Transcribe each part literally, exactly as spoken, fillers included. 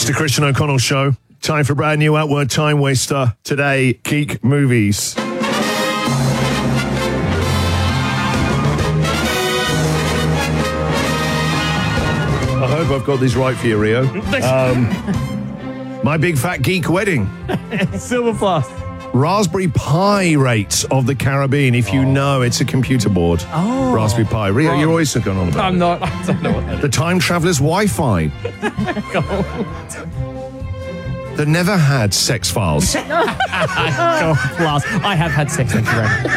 That's the Christian O'Connell Show. Time for a brand new Outward Time Waster. Today, Geek Movies. I hope I've got these right for you, Rio. Um, My Big Fat Geek Wedding. Silver Plus. Raspberry Pi Rates of the Caribbean, if you oh. know it's a computer board. Oh. Raspberry Pi. Rio, Wrong. you're always going on about I'm it. not. I don't know what that The Time Traveler's Wi-Fi. Gold. The Never Had Sex Files. Gold Plus. I have had sex with Red.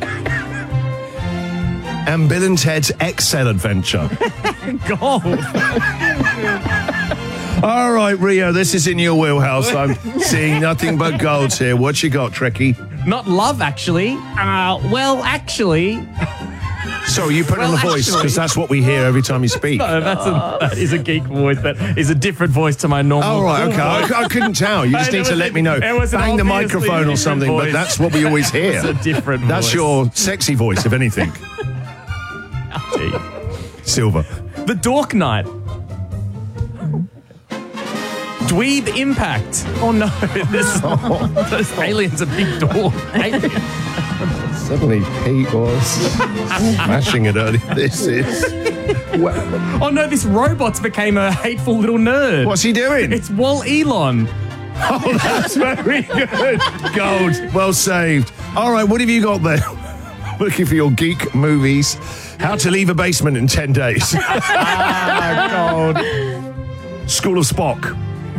And Bill and Ted's Excel Adventure. Gold. All right, Rio, this is in your wheelhouse. I'm seeing nothing but golds here. What you got, Trekkie? Not love, actually. Uh, well, actually... So you put well, on the voice, because that's what we hear every time you speak. No, that's a, that is a geek voice. That is a different voice to my normal Oh, right, okay. I, I couldn't tell. You just need to let me know. Bang the microphone or something, voice. but that's what we always hear. It's a different That's voice. your sexy voice, if anything. Silver. The Dork Knight. Dweeb Impact. Oh no, this, oh. This alien's a big dork. Alien. Suddenly Pete was smashing it earlier. This is... Oh no, this robot became a hateful little nerd. What's he doing? It's Wall Elon. Oh, that's very good. Gold. Well saved. All right, what have you got there? Looking for your geek movies. How to Leave a Basement in ten days. Ah, gold. School of Spock.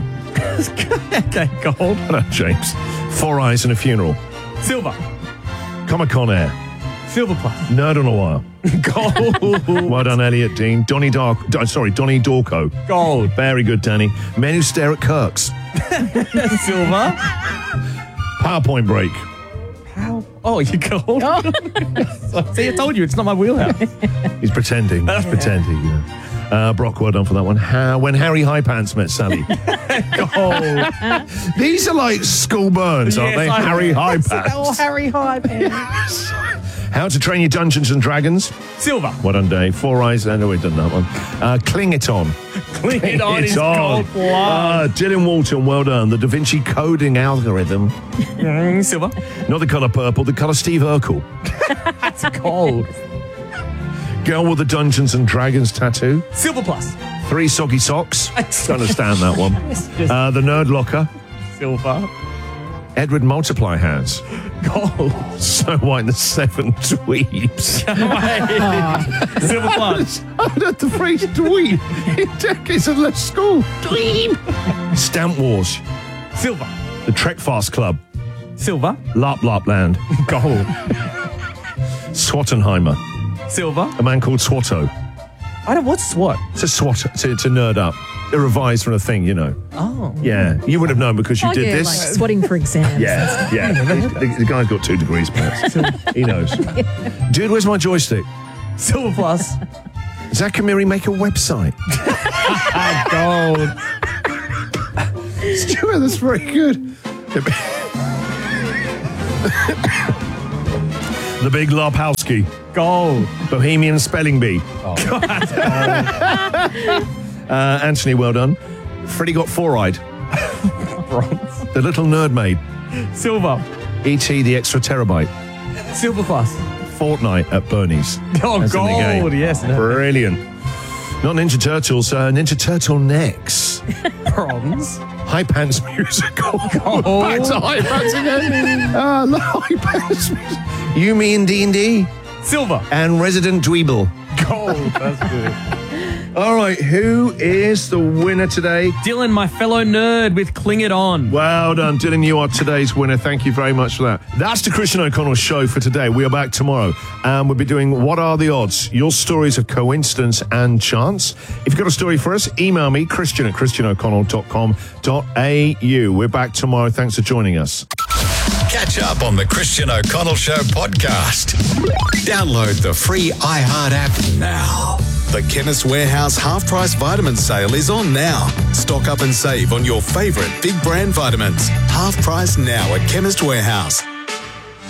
Okay, gold. No, James. Four Eyes and a Funeral. Silver. Comic-Con Air. Silver Plus. Nerd on a Wire. Gold. Well done, Elliot Dean. Donnie Dark. Sorry, Donnie Dorco. Gold. Very good, Danny. Men Who Stare at Kirks. Silver. PowerPoint Break. How? Oh, you gold. Oh. See, I told you, it's not my wheelhouse. He's pretending. He's pretending, you know. Uh, Brock, well done for that one. How, when Harry High Pants Met Sally. Gold. These are like school burns, aren't Yes, they? I- Harry High Pants. Oh, Harry High Pants. How to Train Your Dungeons and Dragons. Silver. Well done, Dave. Four Eyes. I know we've done that one. Uh, Cling It On. Cling It On It's is on. gold plus. Uh, Dylan Walton, well done. The Da Vinci Coding Algorithm. Mm, silver. Not the colour purple, the colour Steve Urkel. That's gold. Girl with the Dungeons and Dragons tattoo. Silver Plus. Three Soggy Socks. Don't understand that one. Uh, the Nerd Locker. Silver. Edward Multiply Hands. Gold. Snow White and the Seven Dweebs. Silver Plus. I heard the phrase dweeb in decades of left school. Dweeb. Stamp Wars. Silver. The Trek Fast Club. Silver. Lap Lapland. Gold. Swattenheimer. Silver. A man called Swatto. I don't. What's SWAT? It's a SWAT. It's a, it's a nerd up. A revised from a thing, you know. Oh. Yeah. You would have known because you Oh, did yeah, this. like swatting for exams. Yeah, yeah. the, the guy's got two degrees, perhaps. He knows. Dude, where's my joystick? Silver Plus. Zach Amiri make a website? Gold. Stuart, that's very good. The Big Lobowski. Gold. Bohemian Spelling Bee. Oh. uh, Anthony, well done. Freddie got four-eyed. Bronze. The Little Nerd Maid. Silver. E T the Extra Terabyte. Silver Plus. Fortnite at Bernie's. Oh, As in the game. gold. Yes. No. Brilliant. Not Ninja Turtles, uh, Ninja Turtle Necks. Bronze. High Pants Musical. Oh. Back to High Pants again. Uh, the High Pants Musical. You, Me and D and D. Silver. And Resident Dweeble. Gold. That's good. All right, who is the winner today? Dylan, my fellow nerd with Cling It On. Well done, Dylan. You are today's winner. Thank you very much for that. That's the Christian O'Connell Show for today. We are back tomorrow, and we'll be doing What Are the Odds? Your stories of coincidence and chance. If you've got a story for us, email me, Christian at christian o'connell dot com dot a u. We're back tomorrow. Thanks for joining us. Catch up on the Christian O'Connell Show podcast. Download the free iHeart app now. The Chemist Warehouse half-price vitamin sale is on now. Stock up and save on your favourite big brand vitamins. Half price now at Chemist Warehouse.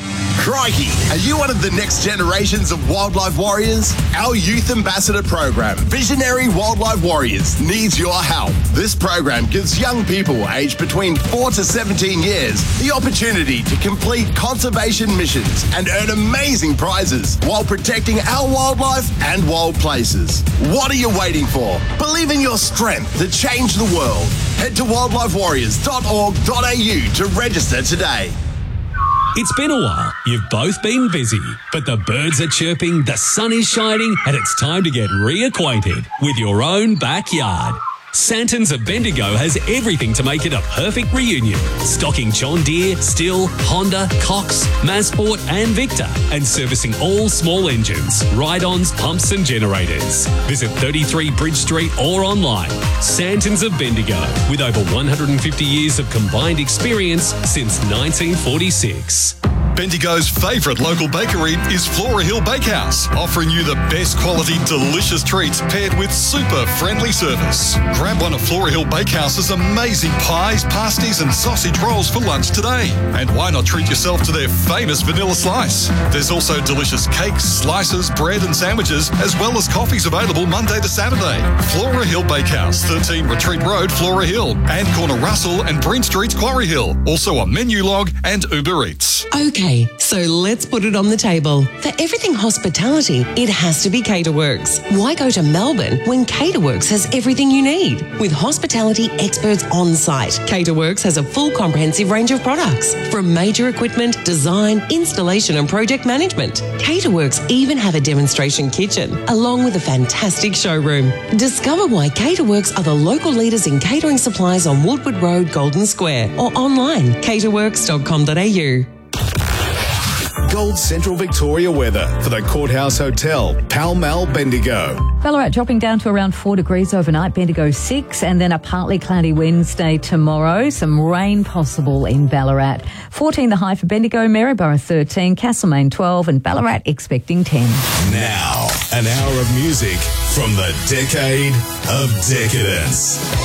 Crikey, are you one of the next generations of wildlife warriors? Our Youth Ambassador program, Visionary Wildlife Warriors, needs your help. This program gives young people aged between four to seventeen years the opportunity to complete conservation missions and earn amazing prizes while protecting our wildlife and wild places. What are you waiting for? Believe in your strength to change the world. Head to wildlife warriors dot org dot a u to register today. It's been a while. You've both been busy, but the birds are chirping, the sun is shining, and it's time to get reacquainted with your own backyard. Santons of Bendigo has everything to make it a perfect reunion. Stocking John Deere, Stihl, Honda, Cox, Masport and Victor, and servicing all small engines, ride-ons, pumps and generators. Visit thirty-three Bridge Street or online. Santons of Bendigo, with over one hundred fifty years of combined experience since nineteen forty-six. Bendigo's favourite local bakery is Flora Hill Bakehouse, offering you the best quality, delicious treats paired with super friendly service. Grab one of Flora Hill Bakehouse's amazing pies, pasties and sausage rolls for lunch today. And why not treat yourself to their famous vanilla slice? There's also delicious cakes, slices, bread and sandwiches, as well as coffees available Monday to Saturday. Flora Hill Bakehouse, thirteen Retreat Road, Flora Hill, and Corner Russell and Bryn Street's Quarry Hill. Also on Menulog and Uber Eats. Okay, so let's put it on the table. For everything hospitality, it has to be Caterworks. Why go to Melbourne when Caterworks has everything you need? With hospitality experts on site, Caterworks has a full comprehensive range of products, from major equipment, design, installation and project management. Caterworks even have a demonstration kitchen, along with a fantastic showroom. Discover why Caterworks are the local leaders in catering supplies on Woodward Road, Golden Square, or online, caterworks dot com dot a u. Gold Central Victoria weather for the Courthouse Hotel, Pall Mall, Bendigo. Ballarat dropping down to around four degrees overnight, Bendigo six, and then a partly cloudy Wednesday tomorrow. Some rain possible in Ballarat. fourteen the high for Bendigo, Maryborough thirteen, Castlemaine twelve, and Ballarat expecting ten. Now, an hour of music from the decade of decadence.